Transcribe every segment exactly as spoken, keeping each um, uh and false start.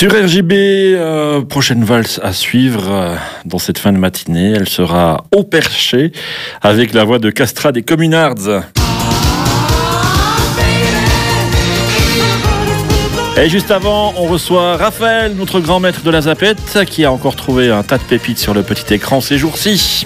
Sur R J B, euh, prochaine valse à suivre euh, dans cette fin de matinée. Elle sera au perché avec la voix de Castra des Communards. Et juste avant, on reçoit Raphaël, notre grand maître de la zapette, qui a encore trouvé un tas de pépites sur le petit écran ces jours-ci.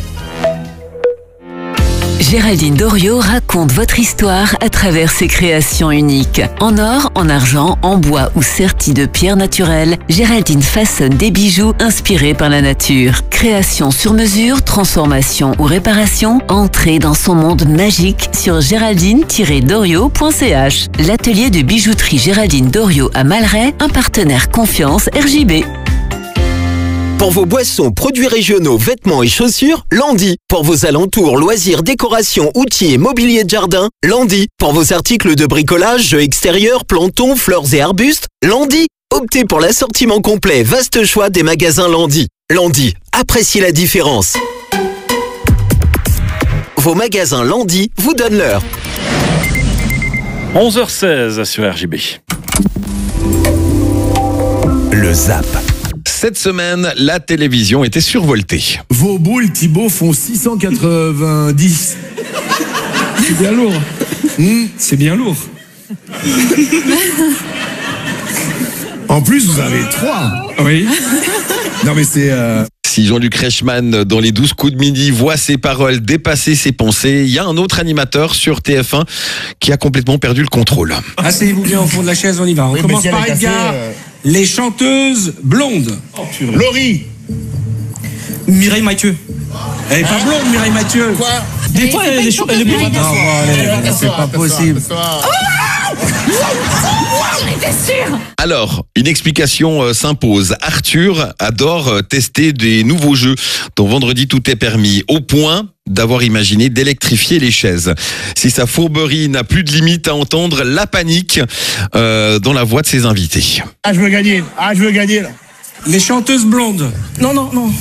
Géraldine Doriot raconte votre histoire à travers ses créations uniques. En or, en argent, en bois ou sertis de pierres naturelles, Géraldine façonne des bijoux inspirés par la nature. Création sur mesure, transformation ou réparation, entrez dans son monde magique sur géraldine tiret doriot point c h. L'atelier de bijouterie Géraldine Doriot à Malray, un partenaire confiance R J B. Pour vos boissons, produits régionaux, vêtements et chaussures, Landy. Pour vos alentours, loisirs, décorations, outils et mobilier de jardin, Landy. Pour vos articles de bricolage, jeux extérieurs, plantons, fleurs et arbustes, Landy. Optez pour l'assortiment complet, vaste choix des magasins Landy. Landy, appréciez la différence. Vos magasins Landy vous donnent l'heure. onze heures seize sur R J B. Le Zap. Cette semaine, la télévision était survoltée. Vos boules, Thibaut, font six cent quatre-vingt-dix. C'est bien lourd. Mmh, c'est bien lourd. En plus, vous avez trois. Oui. Non, mais c'est... Euh... Si Jean-Luc Reichmann, dans les douze coups de midi, voit ses paroles dépasser ses pensées, il y a un autre animateur sur T F un qui a complètement perdu le contrôle. Asseyez-vous bien au fond de la chaise, on y va. On oui, commence par Edgar. Euh... Les chanteuses blondes. Oh, Laurie. Mireille Mathieu. Elle est pas blonde, Mireille Mathieu. Quoi? Des fois, elle est, elle est blonde. Non, allez, c'est pas possible. Alors, une explication euh, s'impose. Arthur adore euh, tester des nouveaux jeux dont vendredi tout est permis, au point d'avoir imaginé d'électrifier les chaises. Si sa fourberie n'a plus de limite à entendre la panique euh, dans la voix de ses invités. Ah, je veux gagner. Ah, je veux gagner. Là. Les chanteuses blondes. Non, non, non. Non,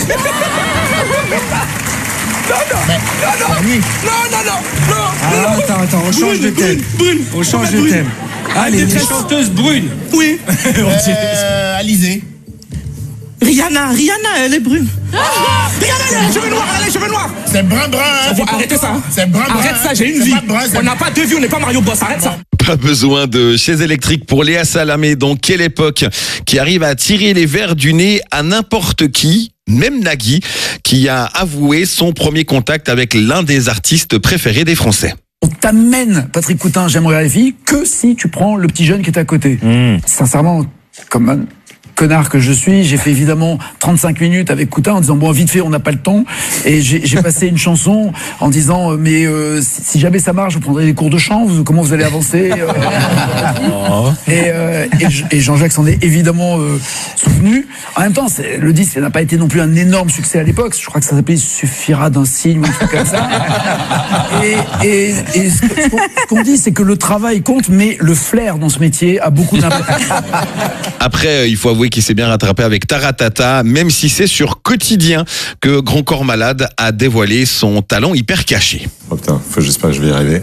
non, mais, non, non, oui. non, non, non, non, ah, non. Attends, attends, on change brune, de thème. Brune, brune. On change de thème. Allez, les chanteuses brunes. Oui. euh, Alizé. Rihanna, Rihanna, elle est brune. Ah Rihanna, elle a les cheveux noirs, elle a les cheveux noirs. C'est brun, brun. Hein, faut arrêter ça. C'est brun, brun. Arrête ça, j'ai une vie. Brun, on n'a pas deux vies, on n'est pas Mario Boss, arrête ça. Pas besoin de chaises électriques pour Léa Salamé dans Quelle époque, qui arrive à tirer les verres du nez à n'importe qui, même Nagui, qui a avoué son premier contact avec l'un des artistes préférés des Français. On t'amène, Patrick Coutin, j'aimerais la fille, que si tu prends le petit jeune qui est à côté. Mmh. Sincèrement, comme un connard que je suis, j'ai fait évidemment trente-cinq minutes avec Coutin en disant bon, vite fait, on n'a pas le temps, et j'ai, j'ai passé une chanson en disant mais euh, si, si jamais ça marche, vous prendrez des cours de chant, vous, comment vous allez avancer euh, oh. et, euh, et, et Jean-Jacques s'en est évidemment euh, souvenu. En même temps, c'est, le disque n'a pas été non plus un énorme succès à l'époque, je crois que ça s'appelait Suffira d'un signe ou un truc comme ça. Et, et, et ce, qu'on, ce qu'on dit, c'est que le travail compte, mais le flair dans ce métier a beaucoup d'impact. Après, il faut avouer qui s'est bien rattrapé avec Taratata, même si c'est sur Quotidien que Grand Corps Malade a dévoilé son talent hyper caché. Oh putain, faut, j'espère que je vais y arriver.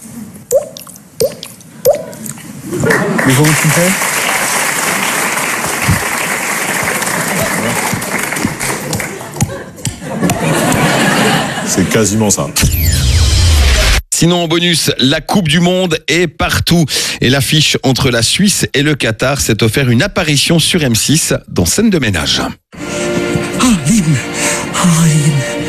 Mais comment tu fais ? C'est quasiment ça. Sinon, en bonus, la Coupe du Monde est partout. Et l'affiche entre la Suisse et le Qatar s'est offert une apparition sur M six dans Scène de ménage. Ah, Lynn. Ah, Lynn.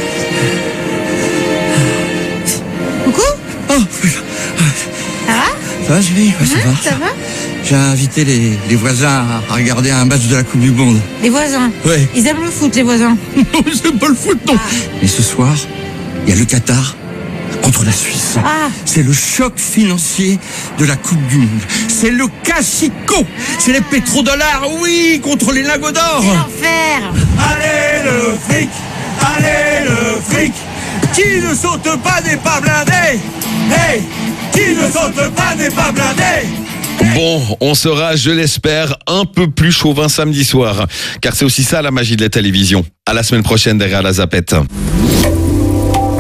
Coucou. Oh, ça va ? Ça va, Julie ? Ouais, ça hein, va. Ça va ? J'ai invité les, les voisins à regarder un match de la Coupe du Monde. Les voisins ? Ouais. Ils aiment le foot, les voisins. Non, c'est pas le foot, non. Ah. Mais ce soir, il y a le Qatar contre la Suisse. Ah. C'est le choc financier de la Coupe du Monde. C'est le Cachico. C'est les pétrodollars, oui, contre les lingots d'or. C'est l'enfer. Allez le fric, allez le fric. Qui ne saute pas n'est pas blindé. Hey, qui ne saute pas n'est pas blindé. Bon, on sera, je l'espère, un peu plus chauvin samedi soir. Car c'est aussi ça la magie de la télévision. À la semaine prochaine derrière la zapette.